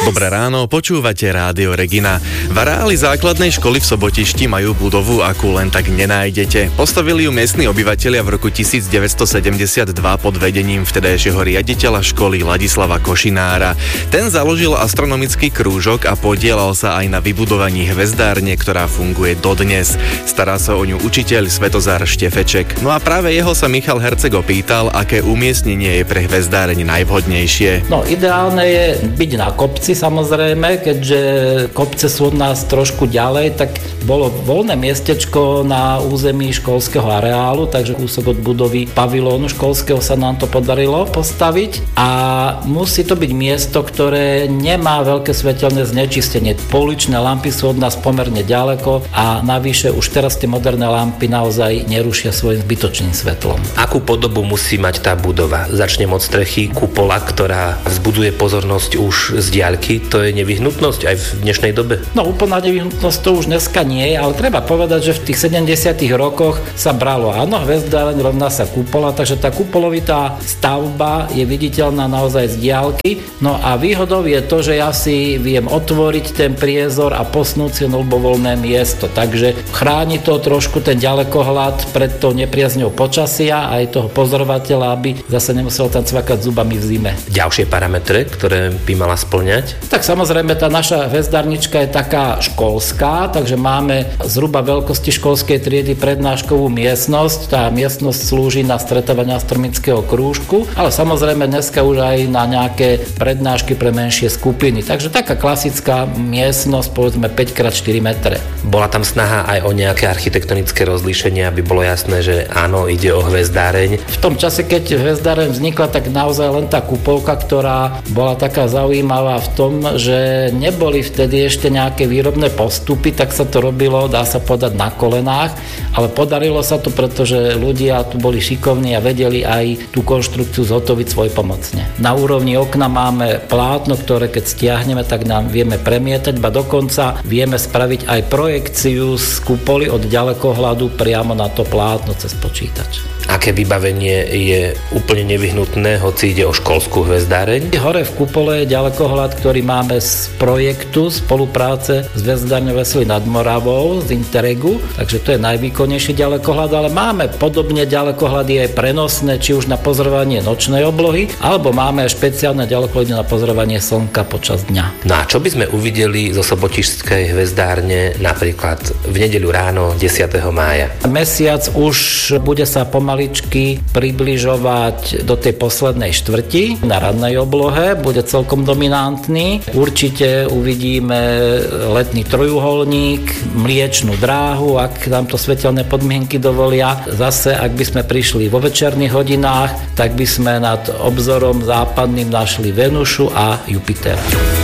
Dobré ráno, počúvate Rádio Regina. V areáli základnej školy v Sobotišti majú budovu, akú len tak nenájdete. Postavili ju miestni obyvatelia v roku 1972 pod vedením vtedajšieho riaditeľa školy Ladislava Košinára. Ten založil astronomický krúžok a podielal sa aj na vybudovaní hvezdárne, ktorá funguje dodnes. Stará sa o ňu učiteľ Svetozár Štefeček. No a práve jeho sa Michal Herceg opýtal, aké umiestnenie je pre hvezdáreň najvhodnejšie. No, ideálne je byť na kopci, samozrejme, keďže kopce sú od nás trošku ďalej, tak bolo voľné miestečko na území školského areálu, takže kúsok od budovy pavilónu školského sa nám to podarilo postaviť a musí to byť miesto, ktoré nemá veľké svetelné znečistenie. Pouličné lampy sú od nás pomerne ďaleko a navyše už teraz tie moderné lampy naozaj nerušia svojim zbytočným svetlom. Akú podobu musí mať tá budova? Začnem od strechy, kupola, ktorá vzbuduje pozornosť už z diaľky. To je nevyhnutnosť aj v dnešnej dobe? No, úplná nevyhnutnosť to už dneska nie je, ale treba povedať, že v tých 70. rokoch sa bralo áno, hvezdáreň rovná sa kupola, takže tá kupolovitá stavba je viditeľná naozaj z diaľky. No a výhodou je to, že ja si viem otvoriť ten priezor a posnúť si na ľubovoľné miesto, takže chráni to trošku ten ďalekohľad pred tou nepriazňou počasia a aj toho pozorovateľa, aby zase nemusel tam cvakať zubami v zime. Ďalšie parametre, ktoré by mala spĺňať? Tak samozrejme tá naša hvezdárnička je taká školská, takže máme zhruba veľkosti školskej triedy prednáškovú miestnosť. Tá miestnosť slúži na stretávanie astronomického krúžku, ale samozrejme dneska už aj na nejaké prednášky pre menšie skupiny. Takže taká klasická miestnosť, povedzme 5x4 metre. Bola tam snaha aj o nejaké architektonické rozlíšenie, aby bolo jasné, že áno, ide o hvezdáreň? V tom čase, keď hvezdáreň vznikla, tak naozaj len tá kupolka, ktorá bola taká zaujímavá v tom, že neboli vtedy ešte nejaké výrobné postupy, tak sa to robilo, dá sa povedať, na kolenách, ale podarilo sa to, pretože ľudia tu boli šikovní a vedeli aj tú konštrukciu zhotoviť svojpomocne. Na úrovni okna máme plátno, ktoré keď stiahneme, tak nám vieme premietať, ba dokonca vieme spraviť aj projekciu z kupoly od ďalekohľadu priamo na to plátno cez počítač. Aké vybavenie je úplne nevyhnutné, hoci ide o školskú hvezdáreň? Hore v kupole je ďalekohľad, ktorý máme z projektu spolupráce s hvezdárňou Veselý nad Moravou, z Interregu, takže to je najvýkonnejší ďalekohľad, ale máme podobne ďalekohľady aj prenosné, či už na pozorovanie nočnej oblohy, alebo máme aj špeciálne ďalekohľady na pozorovanie slnka počas dňa. No a čo by sme uvideli zo sobotišskej hvezdárne napríklad v nedeľu ráno 10. mája? Mesiac už bude sa pomaličky približovať do tej poslednej štvrti na radnej oblohe, bude celkom dominantný. Určite uvidíme letný trojuholník, mliečnú dráhu, ak nám to svetelné podmienky dovolia. Zase, ak by sme prišli vo večerných hodinách, tak by sme nad obzorom západným našli Venušu a Jupitera.